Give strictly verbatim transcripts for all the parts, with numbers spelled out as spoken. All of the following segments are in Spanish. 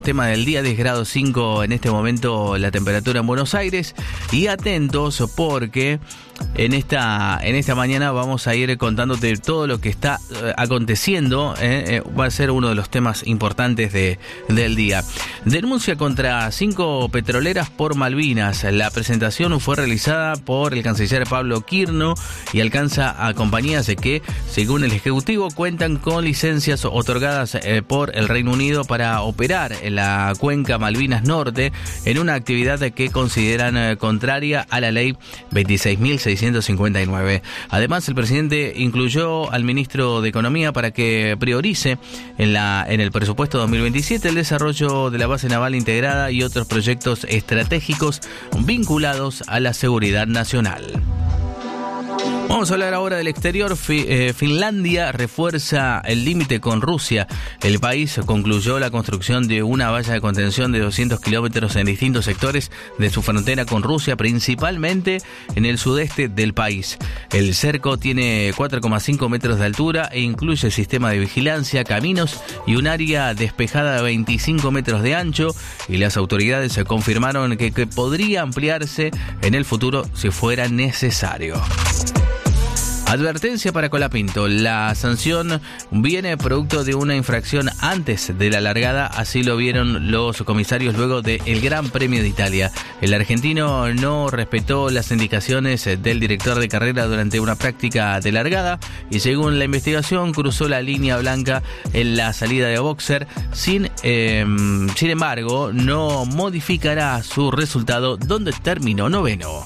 Tema del día, diez grados cinco en este momento la temperatura en Buenos Aires, y atentos porque en esta en esta mañana vamos a ir contándote todo lo que está eh, aconteciendo. Eh, eh, va a ser uno de los temas importantes de, del día. Denuncia contra cinco petroleras por Malvinas. La presentación fue realizada por el canciller Pablo Quirno y alcanza a compañías que, según el Ejecutivo, cuentan con licencias otorgadas eh, por el Reino Unido para operar en la cuenca Malvinas Norte en una actividad que consideran eh, contraria a la ley veintiséis mil seiscientos cincuenta y nueve. Además, el presidente incluyó al ministro de Economía para que priorice en, la, en el presupuesto dos mil veintisiete el desarrollo de la base naval integrada y otros proyectos estratégicos vinculados a la seguridad nacional. Vamos a hablar ahora del exterior. Fi- eh, Finlandia refuerza el límite con Rusia. El país concluyó la construcción de una valla de contención de doscientos kilómetros en distintos sectores de su frontera con Rusia, principalmente en el sudeste del país. El cerco tiene cuatro coma cinco metros de altura e incluye sistema de vigilancia, caminos y un área despejada de veinticinco metros de ancho, y las autoridades confirmaron que, que podría ampliarse en el futuro si fuera necesario. Advertencia para Colapinto. La sanción viene producto de una infracción antes de la largada, así lo vieron los comisarios luego del Gran Premio de Italia. El argentino no respetó las indicaciones del director de carrera durante una práctica de largada y, según la investigación, cruzó la línea blanca en la salida de boxer. Sin, eh, sin embargo, no modificará su resultado, donde terminó noveno.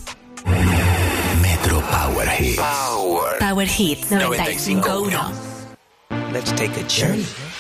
Power Hits. Power, Power Hits noventa y cinco punto uno. Let's take a journey.